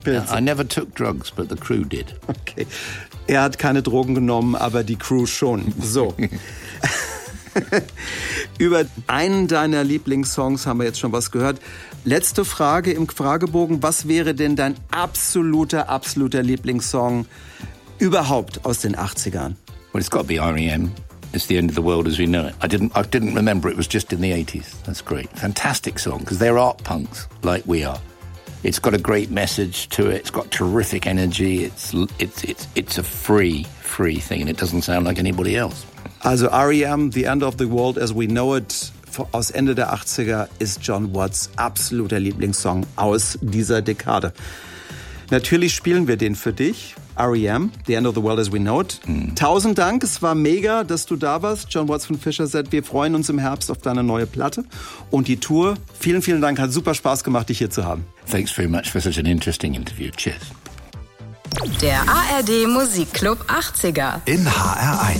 I never took drugs, but the crew did. Okay. Er hat keine Drogen genommen, aber die Crew schon. So. Über einen deiner Lieblingssongs haben wir jetzt schon was gehört. Letzte Frage im Fragebogen. Was wäre denn dein absoluter Lieblingssong überhaupt aus den 80ern? Well, it's got to be R.E.M. It's the end of the world as we know it. I didn't remember it was just in the 80s. That's great. Fantastic song, because they're art punks like we are. It's got a great message to it. It's got terrific energy. It's a free thing, and it doesn't sound like anybody else. Also R.E.M., The End of the World as we know it, aus Ende der 80er, ist John Watts absoluter Lieblingssong aus dieser Dekade. Natürlich spielen wir den für dich. R.E.M., The End of the World as we know it. 1000 Dank, es war mega, dass du da warst. John Watts von Fischer Z. Wir freuen uns im Herbst auf deine neue Platte und die Tour. Vielen, vielen Dank, hat super Spaß gemacht, dich hier zu haben. Thanks very much for such an interesting interview. Cheers. Der ARD Musikclub 80er. In HR1.